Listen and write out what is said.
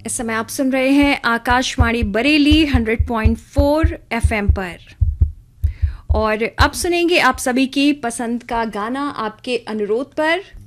इस समय आप सुन रहे हैं आकाशवाणी बरेली 100.4 FM पर। और अब सुनेंगे आप सभी की पसंद का गाना आपके अनुरोध पर।